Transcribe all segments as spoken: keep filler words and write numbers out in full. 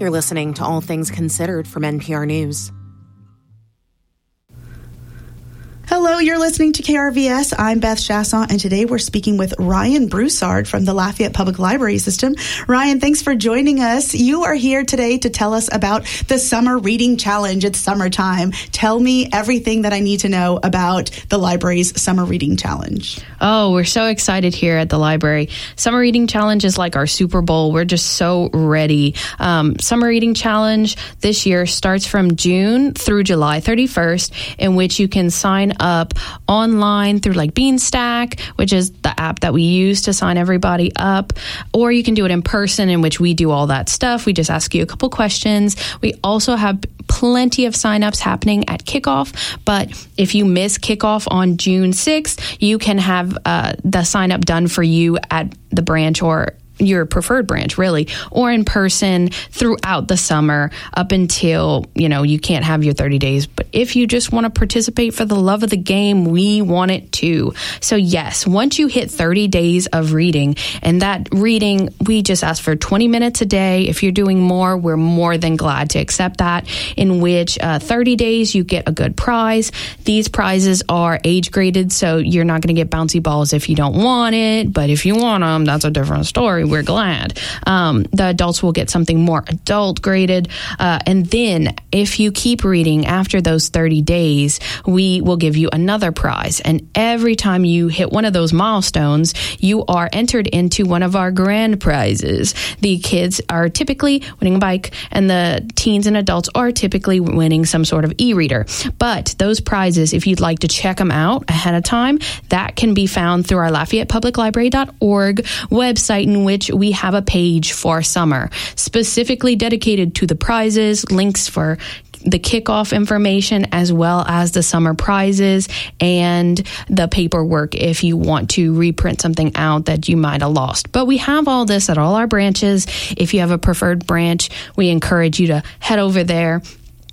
You're listening to All Things Considered from N P R News. Hello, you're listening to K R V S. I'm Beth Chasson, and today we're speaking with Ryan Broussard from the Lafayette Public Library System. Ryan, thanks for joining us. You are here today to tell us about the Summer Reading Challenge. It's summertime. Tell me everything that I need to know about the library's Summer Reading Challenge. Oh, we're so excited here at the library. Summer Reading Challenge is like our Super Bowl. We're just so ready. Um, Summer Reading Challenge this year starts from June through July thirty-first, in which you can sign up online through like Beanstack, which is the app that we use to sign everybody up, or you can do it in person, in which we do all that stuff. We just ask you a couple questions. We also have plenty of signups happening at kickoff, but if you miss kickoff on June sixth, you can have uh, the sign up done for you at the branch or your preferred branch, really, or in person throughout the summer up until, you know, you can't have your thirty days. But if you just want to participate for the love of the game, we want it too. So yes, once you hit thirty days of reading, and that reading, we just ask for twenty minutes a day. If you're doing more, we're more than glad to accept that, in which uh, thirty days, you get a good prize. These prizes are age graded, so you're not going to get bouncy balls if you don't want it. But if you want them, that's a different story. We're glad. Um, the adults will get something more adult graded. Uh, and then if you keep reading after those thirty days, we will give you another prize. And every time you hit one of those milestones, you are entered into one of our grand prizes. The kids are typically winning a bike, and the teens and adults are typically winning some sort of e-reader. But those prizes, if you'd like to check them out ahead of time, that can be found through our Lafayette Public Library dot org website, in which we have a page for summer specifically dedicated to the prizes, links for the kickoff information, as well as the summer prizes and the paperwork if you want to reprint something out that you might have lost. But we have all this at all our branches. If you have a preferred branch, we encourage you to head over there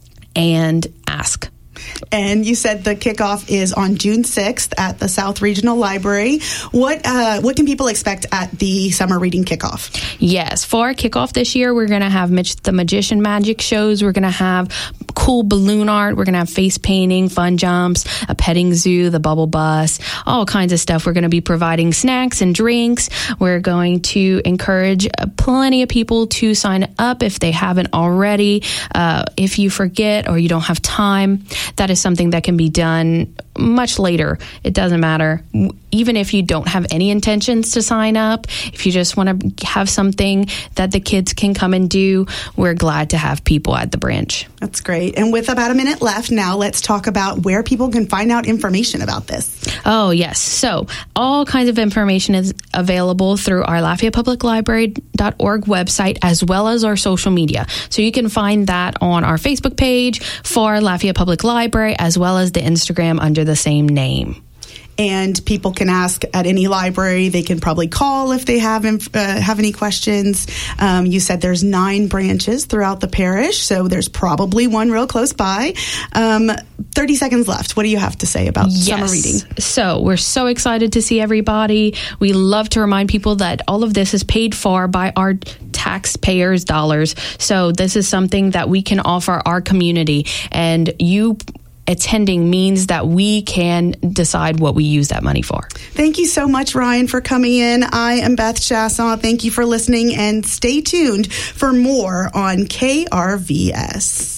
and ask. And you said the kickoff is on June sixth at the South Regional Library. What uh, what can people expect at the summer reading kickoff? Yes, for our kickoff this year, we're going to have Mitch the Magician magic shows. We're going to have cool balloon art. We're going to have face painting, fun jumps, a petting zoo, the bubble bus, all kinds of stuff. We're going to be providing snacks and drinks. We're going to encourage plenty of people to sign up if they haven't already. Uh, if you forget or you don't have time, that is something that can be done much later. It doesn't matter. Even if you don't have any intentions to sign up, if you just want to have something that the kids can come and do, we're glad to have people at the branch. That's great. And with about a minute left now, let's talk about where people can find out information about this. Oh, yes. So all kinds of information is available through our Lafayette Public Library dot org website, as well as our social media. So you can find that on our Facebook page for Lafayette Public Library, as well as the Instagram under the same name. And people can ask at any library. They can probably call if they have uh, have any questions. Um, you said there's nine branches throughout the parish, so there's probably one real close by. Um, thirty seconds left. What do you have to say about yes. summer reading? So we're so excited to see everybody. We love to remind people that all of this is paid for by our taxpayers' dollars. So this is something that we can offer our community, and you attending means that we can decide what we use that money for. Thank you so much, Ryan, for coming in. I am Beth Chasson. Thank you for listening, and stay tuned for more on K R V S.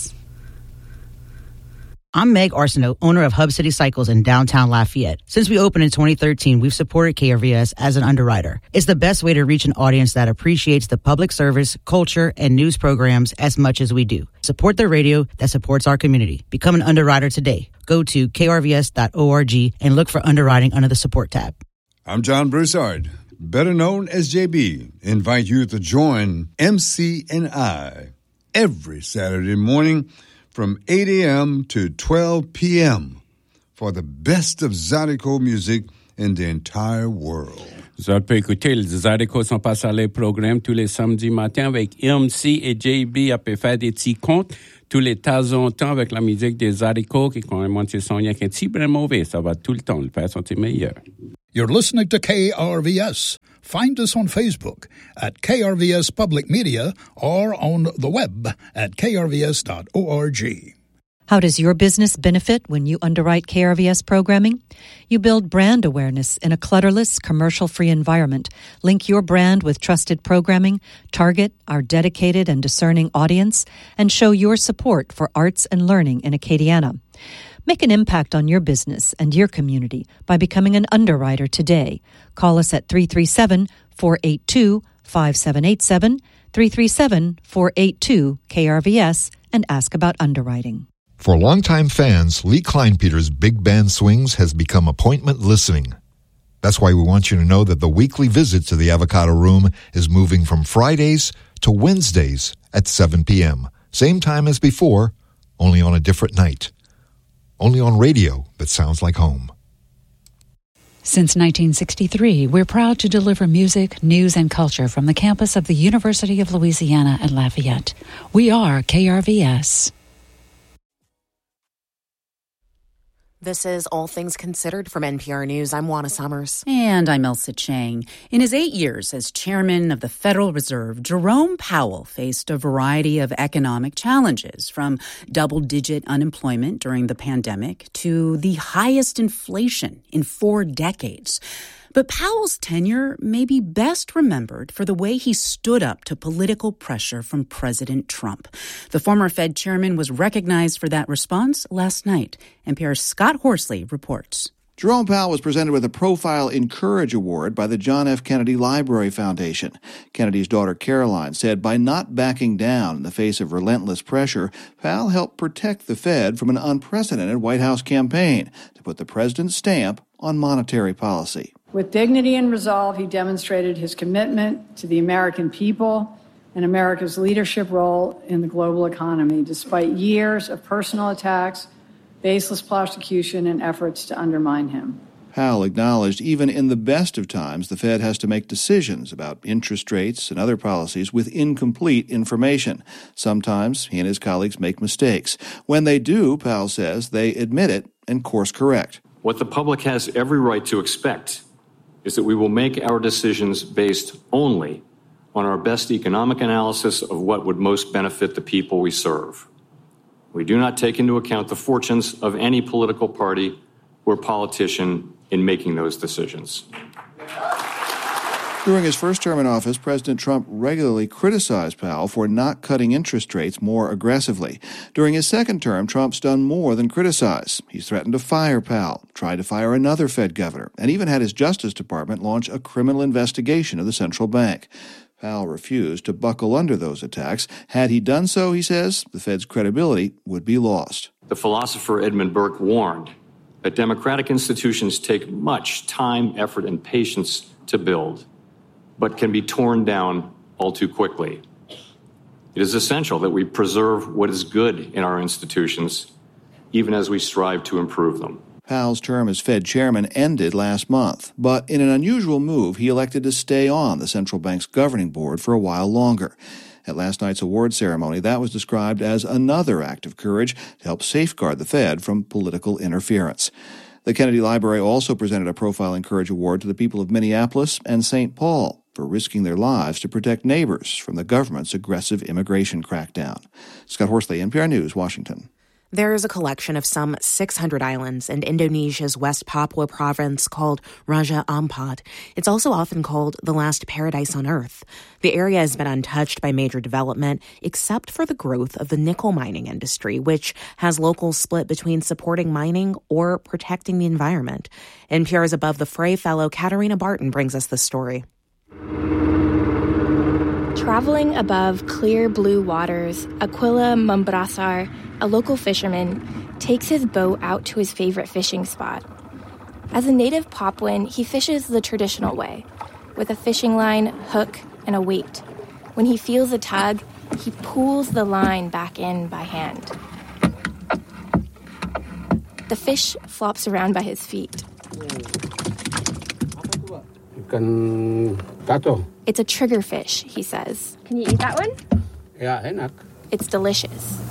I'm Meg Arsenault, owner of Hub City Cycles in downtown Lafayette. Since we opened in twenty thirteen, we've supported K R V S as an underwriter. It's the best way to reach an audience that appreciates the public service, culture, and news programs as much as we do. Support the radio that supports our community. Become an underwriter today. Go to K R V S dot org and look for underwriting under the support tab. I'm John Broussard, better known as J B. Invite you to join M C and I every Saturday morning from eight a.m. to twelve p.m. for the best of Zydeco music in the entire world. Vous avez pu écouter les Zydeco sont passés à les programmes tous les samedis matins avec M C et J B. A pu faire des petits contes tous les temps en temps avec la musique des Zydeco qui quand même monte son rien qu'un petit brin mauvais. Ça va tout le temps. Le faire sentir meilleur. You're listening to K R V S, Find us on Facebook at K R V S Public Media or on the web at k r v s dot org. How does your business benefit when you underwrite K R V S programming? You build brand awareness in a clutterless, commercial-free environment. Link your brand with trusted programming, target our dedicated and discerning audience, and show your support for arts and learning in Acadiana. Make an impact on your business and your community by becoming an underwriter today. Call us at three three seven, four eight two, five seven eight seven, three three seven, four eight two, K R V S, and ask about underwriting. For longtime fans, Lee Kleinpeter's Big Band Swings has become appointment listening. That's why we want you to know that the weekly visit to the Avocado Room is moving from Fridays to Wednesdays at seven p.m. Same time as before, only on a different night. Only on radio that sounds like home. Since nineteen sixty-three, we're proud to deliver music, news, and culture from the campus of the University of Louisiana at Lafayette. We are K R V S. This is All Things Considered from N P R News. I'm Juana Summers. And I'm Elsa Chang. In his eight years as chairman of the Federal Reserve, Jerome Powell faced a variety of economic challenges, from double-digit unemployment during the pandemic to the highest inflation in four decades. But Powell's tenure may be best remembered for the way he stood up to political pressure from President Trump. The former Fed chairman was recognized for that response last night. N P R's Scott Horsley reports. Jerome Powell was presented with a Profile Encourage Award by the John F. Kennedy Library Foundation. Kennedy's daughter Caroline said by not backing down in the face of relentless pressure, Powell helped protect the Fed from an unprecedented White House campaign to put the president's stamp on monetary policy. With dignity and resolve, he demonstrated his commitment to the American people and America's leadership role in the global economy, despite years of personal attacks, baseless prosecution, and efforts to undermine him. Powell acknowledged even in the best of times, the Fed has to make decisions about interest rates and other policies with incomplete information. Sometimes he and his colleagues make mistakes. When they do, Powell says, they admit it and course correct. What the public has every right to expect is that we will make our decisions based only on our best economic analysis of what would most benefit the people we serve. We do not take into account the fortunes of any political party or politician in making those decisions. During his first term in office, President Trump regularly criticized Powell for not cutting interest rates more aggressively. During his second term, Trump's done more than criticize. He's threatened to fire Powell, tried to fire another Fed governor, and even had his Justice Department launch a criminal investigation of the central bank. Powell refused to buckle under those attacks. Had he done so, he says, the Fed's credibility would be lost. The philosopher Edmund Burke warned that democratic institutions take much time, effort, and patience to build, but can be torn down all too quickly. It is essential that we preserve what is good in our institutions, even as we strive to improve them. Powell's term as Fed chairman ended last month, but in an unusual move, he elected to stay on the central bank's governing board for a while longer. At last night's award ceremony, that was described as another act of courage to help safeguard the Fed from political interference. The Kennedy Library also presented a Profile Encourage Award to the people of Minneapolis and Saint Paul for risking their lives to protect neighbors from the government's aggressive immigration crackdown. Scott Horsley, N P R News, Washington. There is a collection of some six hundred islands in Indonesia's West Papua province called Raja Ampat. It's also often called the last paradise on Earth. The area has been untouched by major development, except for the growth of the nickel mining industry, which has locals split between supporting mining or protecting the environment. N P R's Above the Fray fellow Katarina Barton brings us the story. Traveling above clear blue waters, Aquila Mambrasar, a local fisherman, takes his boat out to his favorite fishing spot. As a native Papuan, he fishes the traditional way, with a fishing line, hook, and a weight. When he feels a tug, he pulls the line back in by hand. The fish flops around by his feet. It's a triggerfish, he says. Can you eat that one? Yeah, enak. It's delicious.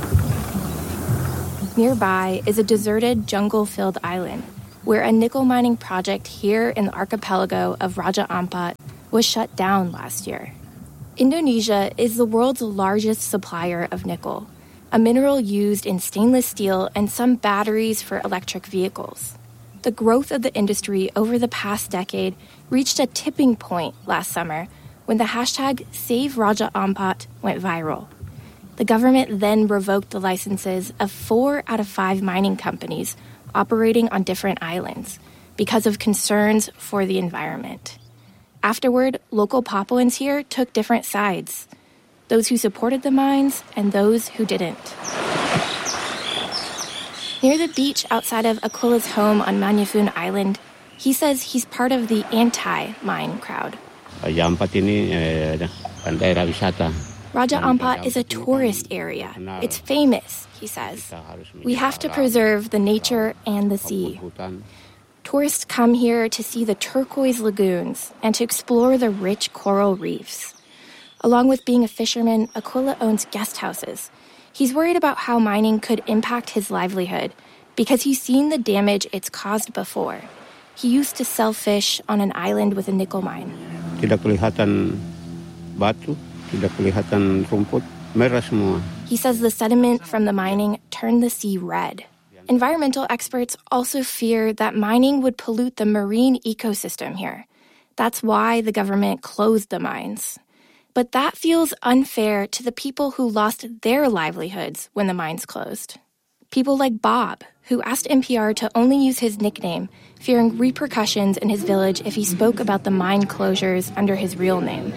Nearby is a deserted, jungle-filled island where a nickel mining project here in the archipelago of Raja Ampat was shut down last year. Indonesia is the world's largest supplier of nickel, a mineral used in stainless steel and some batteries for electric vehicles. The growth of the industry over the past decade reached a tipping point last summer when the hashtag Save Raja Ampat went viral. The government then revoked the licenses of four out of five mining companies operating on different islands because of concerns for the environment. Afterward, local Papuans here took different sides, those who supported the mines and those who didn't. Near the beach outside of Aquila's home on Manyafun Island, he says he's part of the anti-mine crowd. Raja Ampat is a tourist area. It's famous, he says. We have to preserve the nature and the sea. Tourists come here to see the turquoise lagoons and to explore the rich coral reefs. Along with being a fisherman, Aquila owns guest houses. He's worried about how mining could impact his livelihood because he's seen the damage it's caused before. He used to sell fish on an island with a nickel mine. Tidak kelihatan batu, tidak kelihatan rumput, merah semua. He says the sediment from the mining turned the sea red. Environmental experts also fear that mining would pollute the marine ecosystem here. That's why the government closed the mines. But that feels unfair to the people who lost their livelihoods when the mines closed. People like Bob, who asked N P R to only use his nickname, fearing repercussions in his village if he spoke about the mine closures under his real name.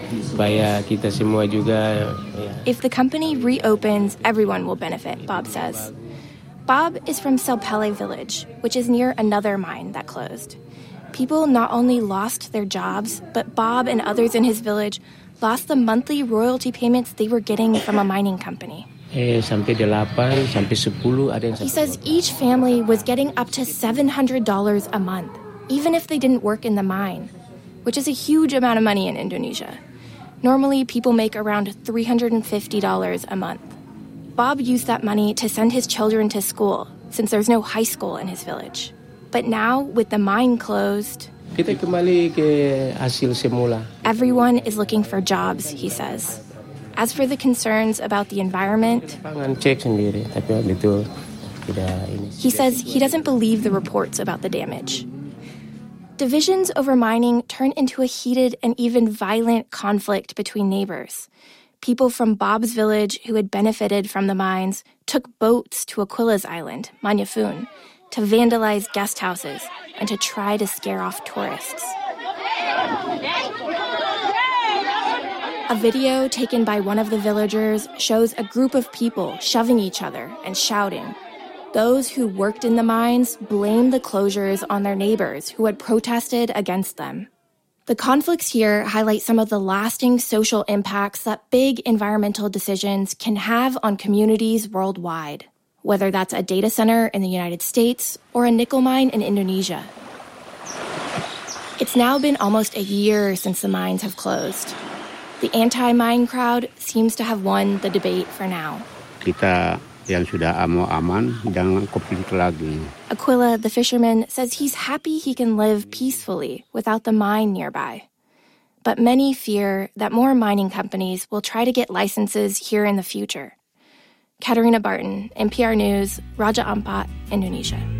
If the company reopens, everyone will benefit, Bob says. Bob is from Selpele village, which is near another mine that closed. People not only lost their jobs, but Bob and others in his village lost the monthly royalty payments they were getting from a mining company. He says each family was getting up to seven hundred dollars a month, even if they didn't work in the mine, which is a huge amount of money in Indonesia. Normally, people make around three hundred fifty dollars a month. Bob used that money to send his children to school, since there's no high school in his village. But now, with the mine closed, everyone is looking for jobs, he says. As for the concerns about the environment, he says he doesn't believe the reports about the damage. Divisions over mining turned into a heated and even violent conflict between neighbors. People from Bob's village who had benefited from the mines took boats to Aquila's island, Manyafun, to vandalize guest houses and to try to scare off tourists. A video taken by one of the villagers shows a group of people shoving each other and shouting. Those who worked in the mines blamed the closures on their neighbors who had protested against them. The conflicts here highlight some of the lasting social impacts that big environmental decisions can have on communities worldwide, whether that's a data center in the United States or a nickel mine in Indonesia. It's now been almost a year since the mines have closed. The anti-mine crowd seems to have won the debate for now. Kita yang sudah aman, jangan konflik lagi. Aquila, the fisherman, says he's happy he can live peacefully without the mine nearby. But many fear that more mining companies will try to get licenses here in the future. Katerina Barton, N P R News, Raja Ampat, Indonesia.